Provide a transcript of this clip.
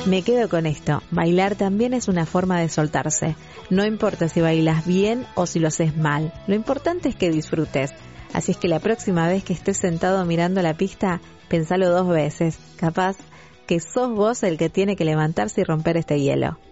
Me quedo con esto, bailar también es una forma de soltarse. No importa si bailas bien o si lo haces mal, lo importante es que disfrutes. Así es que la próxima vez que estés sentado mirando la pista, pensalo 2 veces, capaz que sos vos el que tiene que levantarse y romper este hielo.